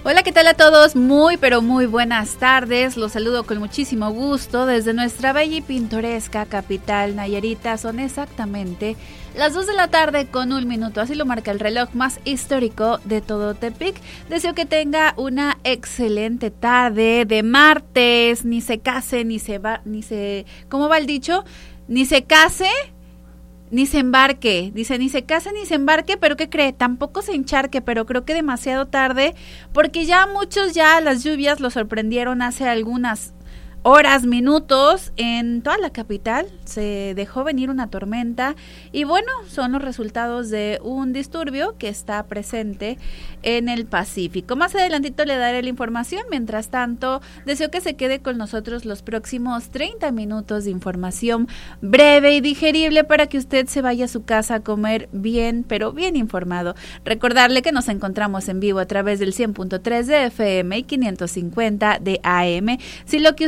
Hola, ¿qué tal a todos? Muy, pero muy buenas tardes. Los saludo con muchísimo gusto desde nuestra bella y pintoresca capital Nayarita. Son exactamente las 2 de la tarde con 1 minuto. Así lo marca el reloj más histórico de todo Tepic. Deseo que tenga una excelente tarde de martes. Ni se case, ¿cómo va el dicho? Ni se case, ni se embarque, dice, ni se case ni se embarque, pero ¿qué cree? Tampoco se encharque, pero creo que demasiado tarde, porque ya muchos las lluvias los sorprendieron hace algunas horas, minutos, en toda la capital se dejó venir una tormenta y bueno, son los resultados de un disturbio que está presente en el Pacífico. Más adelantito le daré la información, mientras tanto deseo que se quede con nosotros los próximos 30 minutos de información breve y digerible para que usted se vaya a su casa a comer bien, pero bien informado. Recordarle que nos encontramos en vivo a través del 100.3 de FM y 550 de AM. Si lo que